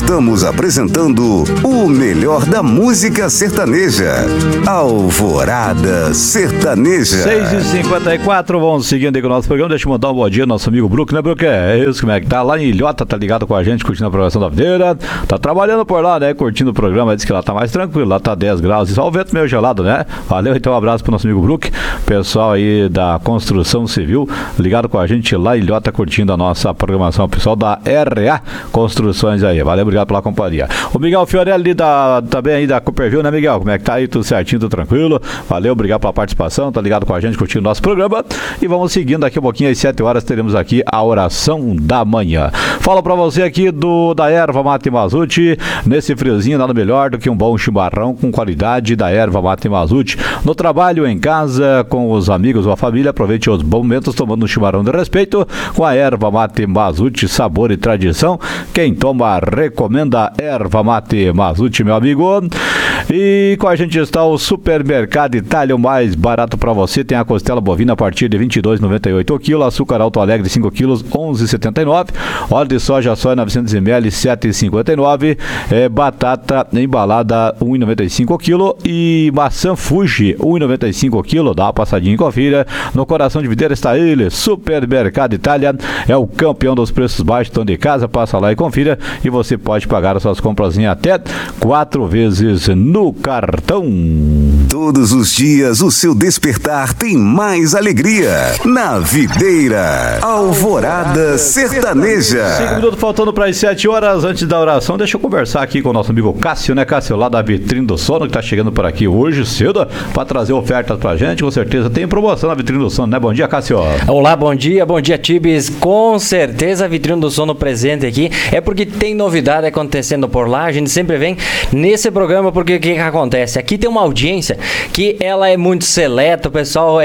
Estamos apresentando o melhor da música sertaneja. Alvorada Sertaneja. 6h54, vamos seguindo aí com o nosso programa. Deixa eu mandar um bom dia ao nosso amigo Brook, né, Brook? É isso, como é que tá? Lá em Ilhota, tá ligado com a gente, curtindo a programação da videira. Tá trabalhando por lá, né? Curtindo o programa. Diz que lá tá mais tranquilo, lá tá 10 graus. E só o vento meio gelado, né? Valeu, então um abraço pro nosso amigo Brook. Pessoal aí da construção civil, ligado com a gente lá em Ilhota, curtindo a nossa programação. Pessoal da RA Construções aí. Valeu, obrigado pela companhia. O Miguel Fiorelli também aí da Cooperville, né, Miguel? Como é que tá aí? Tudo certinho, tudo tranquilo? Valeu, obrigado pela participação. Tá ligado com a gente, curtindo o nosso programa. E vamos seguindo aqui um pouquinho, às 7 horas teremos aqui a oração da manhã. Falo pra você aqui da Erva Mate Mazzuti. Nesse friozinho, nada melhor do que um bom chimarrão com qualidade da Erva Mate Mazzuti. No trabalho, em casa, com os amigos ou a família, aproveite os bons momentos tomando um chimarrão de respeito com a Erva Mate Mazzuti, sabor e tradição. Quem toma, recomenda Erva Mate Mazzuti, meu amigo. E com a gente está o Supermercado Itália, o mais barato para você. Tem a costela bovina a partir de R$ 22,98 o quilo, açúcar Alto Alegre 5 quilos, R$ 11,79, óleo de soja 900 ml, R$ 7,59, batata embalada R$ 1,95 o quilo e maçã Fuji R$ 1,95 o quilo. Dá uma passadinha e confira. No coração de Videira está ele, Supermercado Itália, é o campeão dos preços baixos, então de casa, passa lá e confira, e você pode pagar as suas compras em até 4 vezes no cartão. Todos os dias o seu despertar tem mais alegria. Na Videira, Alvorada Sertaneja. 5 minutos faltando para as 7 horas. Antes da oração, deixa eu conversar aqui com o nosso amigo Cássio, né, Cássio, lá da Vitrine do Sono, que tá chegando por aqui hoje cedo para trazer ofertas pra gente. Com certeza tem promoção na Vitrine do Sono, né? Bom dia, Cássio. Olá, bom dia, Tibis. Com certeza a Vitrine do Sono presente aqui é porque tem novidade acontecendo por lá. A gente sempre vem nesse programa porque o que acontece? Aqui tem uma audiência que ela é muito seleta, o pessoal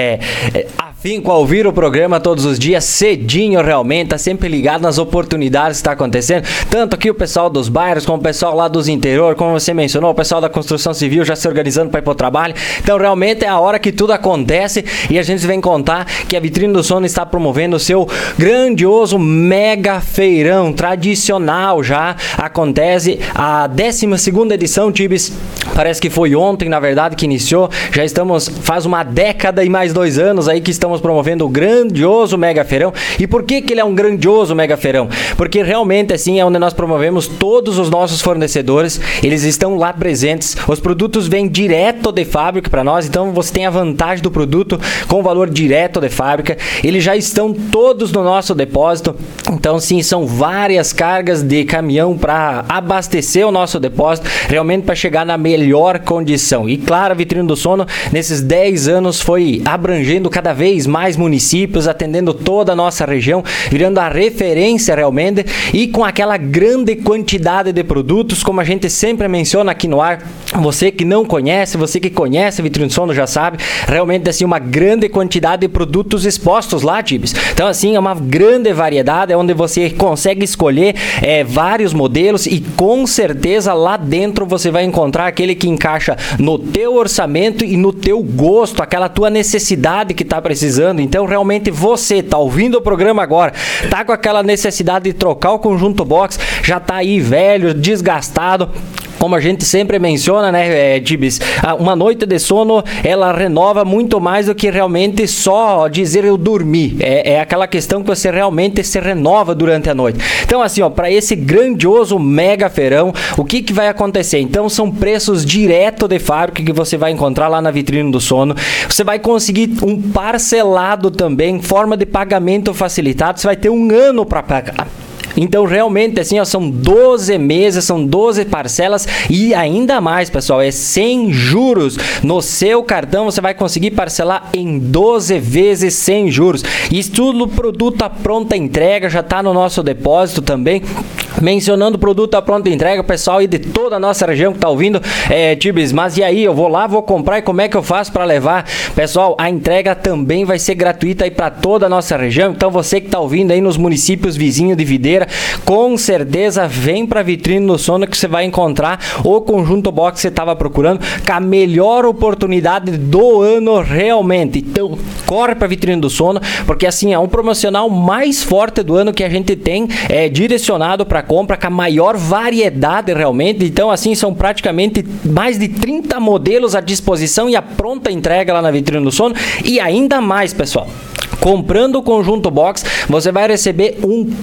afinco a ouvir o programa todos os dias, cedinho realmente, tá sempre ligado nas oportunidades que está acontecendo, tanto aqui o pessoal dos bairros, como o pessoal lá dos interior, como você mencionou, o pessoal da construção civil já se organizando para ir pro trabalho. Então realmente é a hora que tudo acontece e a gente vem contar que a Vitrine do Sono está promovendo o seu grandioso mega feirão tradicional. Já acontece a 12ª edição, Tibis, parece que foi ontem, na verdade, que iniciou. Já estamos, faz uma década e mais 2 anos aí que estamos promovendo o grandioso mega feirão. E por que ele é um grandioso mega feirão? Porque realmente assim é onde nós promovemos todos os nossos fornecedores, eles estão lá presentes, os produtos vêm direto de fábrica para nós, então você tem a vantagem do produto com valor direto de fábrica. Eles já estão todos no nosso depósito, então sim, são várias cargas de caminhão para abastecer o nosso depósito, realmente para chegar na melhor condição. E claro, a Vitrine do Sono nesses 10 anos foi abrangendo cada vez mais municípios, atendendo toda a nossa região, virando a referência realmente, e com aquela grande quantidade de produtos, como a gente sempre menciona aqui no ar. Você que não conhece, você que conhece a Vitrine do Sono já sabe, realmente assim uma grande quantidade de produtos expostos lá, Tibis. Então assim, é uma grande variedade, é onde você consegue escolher vários modelos e com certeza lá dentro você vai encontrar aquele que encaixa no teu orçamento e no teu gosto, aquela tua necessidade que tá precisando. Então realmente você tá ouvindo o programa agora, tá com aquela necessidade de trocar o conjunto box, já tá aí velho, desgastado. Como a gente sempre menciona, né, Tibis, uma noite de sono, ela renova muito mais do que realmente só dizer eu dormi. É aquela questão que você realmente se renova durante a noite. Então assim, ó, para esse grandioso mega feirão, o que vai acontecer? Então são preços direto de fábrica que você vai encontrar lá na Vitrine do Sono. Você vai conseguir um parcelado também, forma de pagamento facilitado. Você vai ter 1 ano para pagar. Então realmente assim, ó, são 12 meses, são 12 parcelas e ainda mais, pessoal, é sem juros. No seu cartão você vai conseguir parcelar em 12 vezes sem juros. Isso tudo produto à pronta entrega, já está no nosso depósito também. Mencionando produto à pronta entrega, pessoal aí de toda a nossa região que está ouvindo, Tibis, mas e aí, eu vou lá, vou comprar e como é que eu faço para levar? Pessoal, a entrega também vai ser gratuita aí para toda a nossa região, então você que está ouvindo aí nos municípios vizinhos de Videira, com certeza vem para a Vitrine do Sono que você vai encontrar o conjunto box que você estava procurando, com a melhor oportunidade do ano realmente. Então, corre para a Vitrine do Sono, porque assim, é um promocional mais forte do ano que a gente tem direcionado para compra com a maior variedade realmente. Então, assim, são praticamente mais de 30 modelos à disposição e a pronta entrega lá na Vitrine do Sono. E ainda mais, pessoal. Comprando o conjunto box, você vai receber um